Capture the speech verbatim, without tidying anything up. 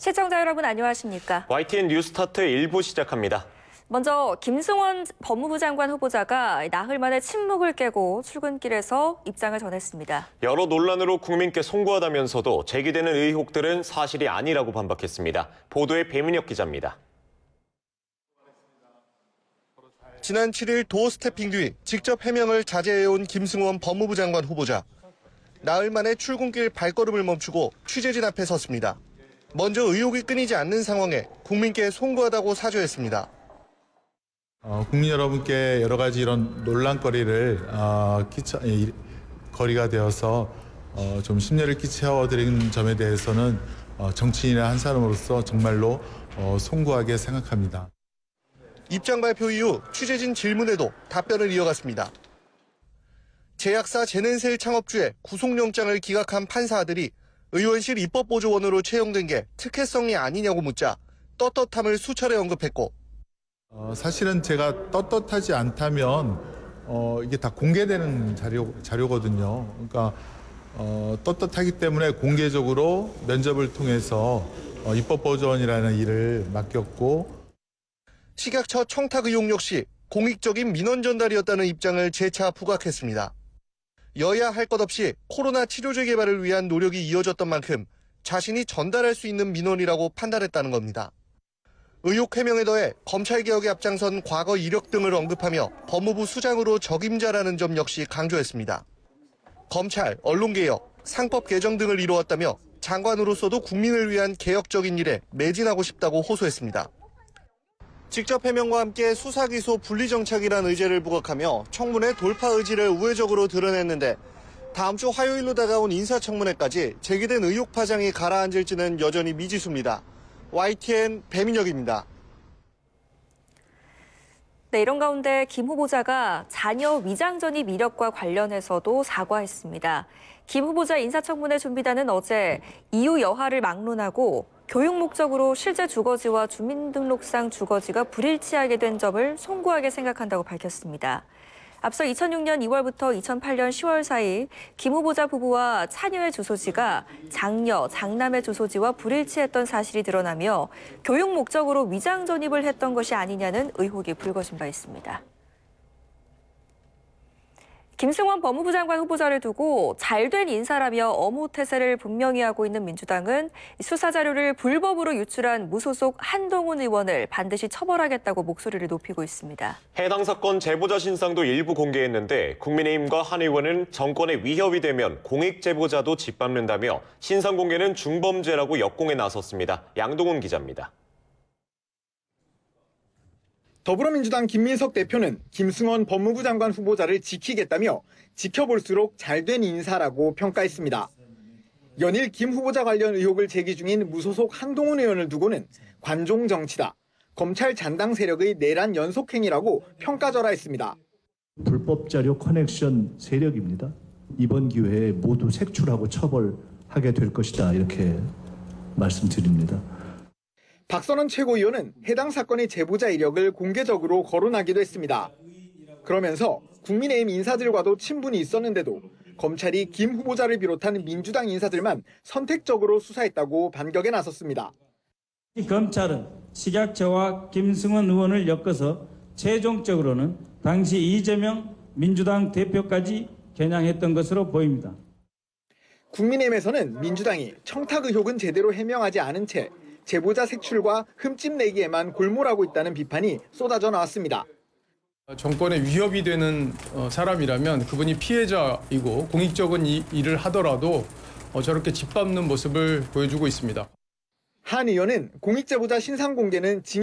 시청자 여러분 안녕하십니까? 와이티엔 뉴스타트 일 부 시작합니다. 먼저 김승원 법무부 장관 후보자가 나흘 만에 침묵을 깨고 출근길에서 입장을 전했습니다. 여러 논란으로 국민께 송구하다면서도 제기되는 의혹들은 사실이 아니라고 반박했습니다. 보도에 배민혁 기자입니다. 지난 칠 일 도어 스태핑 뒤 직접 해명을 자제해온 김승원 법무부 장관 후보자. 나흘 만에 출근길 발걸음을 멈추고 취재진 앞에 섰습니다. 먼저 의혹이 끊이지 않는 상황에 국민께 송구하다고 사죄했습니다. 어, 국민 여러분께 여러 가지 이런 논란거리를 어, 끼쳐, 거리가 되어서 어, 좀 심려를 끼쳐드린 점에 대해서는 어, 정치인의 한 사람으로서 정말로 어, 송구하게 생각합니다. 입장 발표 이후 취재진 질문에도 답변을 이어갔습니다. 제약사 제넨셀 창업주의 구속영장을 기각한 판사들이 의원실 입법보조원으로 채용된 게 특혜성이 아니냐고 묻자 떳떳함을 수차례 언급했고 어, 사실은 제가 떳떳하지 않다면 어, 이게 다 공개되는 자료, 자료거든요. 그러니까 어, 떳떳하기 때문에 공개적으로 면접을 통해서 어, 입법보조원이라는 일을 맡겼고 식약처 청탁 의혹 역시 공익적인 민원 전달이었다는 입장을 재차 부각했습니다. 여야 할 것 없이 코로나 치료제 개발을 위한 노력이 이어졌던 만큼 자신이 전달할 수 있는 민원이라고 판단했다는 겁니다. 의혹 해명에 더해 검찰개혁에 앞장선 과거 이력 등을 언급하며 법무부 수장으로 적임자라는 점 역시 강조했습니다. 검찰, 언론개혁, 상법 개정 등을 이루었다며 장관으로서도 국민을 위한 개혁적인 일에 매진하고 싶다고 호소했습니다. 직접 해명과 함께 수사기소 분리정착이란 의제를 부각하며 청문회 돌파 의지를 우회적으로 드러냈는데 다음 주 화요일로 다가온 인사청문회까지 제기된 의혹 파장이 가라앉을지는 여전히 미지수입니다. 와이티엔 배민혁입니다. 네, 이런 가운데 김 후보자가 자녀 위장 전입 이력과 관련해서도 사과했습니다. 김 후보자 인사청문회 준비단은 어제 이유 여하를 막론하고 교육 목적으로 실제 주거지와 주민등록상 주거지가 불일치하게 된 점을 송구하게 생각한다고 밝혔습니다. 앞서 이천육 년 이월부터 이천팔 년 시월 사이 김 후보자 부부와 차녀의 주소지가 장녀, 장남의 주소지와 불일치했던 사실이 드러나며 교육 목적으로 위장 전입을 했던 것이 아니냐는 의혹이 불거진 바 있습니다. 김승원 법무부 장관 후보자를 두고 잘된 인사라며 어무태세를 분명히 하고 있는 민주당은 수사 자료를 불법으로 유출한 무소속 한동훈 의원을 반드시 처벌하겠다고 목소리를 높이고 있습니다. 해당 사건 제보자 신상도 일부 공개했는데 국민의힘과 한 의원은 정권에 위협이 되면 공익 제보자도 짓밟는다며 신상 공개는 중범죄라고 역공에 나섰습니다. 양동훈 기자입니다. 더불어민주당 김민석 대표는 김승원 법무부 장관 후보자를 지키겠다며 지켜볼수록 잘된 인사라고 평가했습니다. 연일 김 후보자 관련 의혹을 제기 중인 무소속 한동훈 의원을 두고는 관종 정치다, 검찰 잔당 세력의 내란 연속행위라고 평가절하했습니다. 불법 자료 커넥션 세력입니다. 이번 기회에 모두 색출하고 처벌하게 될 것이다 이렇게 말씀드립니다. 박선원 최고위원은 해당 사건의 제보자 이력을 공개적으로 거론하기도 했습니다. 그러면서 국민의힘 인사들과도 친분이 있었는데도 검찰이 김 후보자를 비롯한 민주당 인사들만 선택적으로 수사했다고 반격에 나섰습니다. 검찰은 식약처와 김승원 의원을 엮어서 최종적으로는 당시 이재명 민주당 대표까지 겨냥했던 것으로 보입니다. 국민의힘에서는 민주당이 청탁 의혹은 제대로 해명하지 않은 채 제보자 색출과 흠집 내기에만 골몰하고 있다는 비판이 쏟아져 나왔습니다. 정권에 위협이 되는 사람이라면 그분이 피해자이고 공익적인 일을 하더라도 저렇게 짓밟는 모습을 보여주고 있습니다. 한 의원은 공익제보자 신상 공개는 징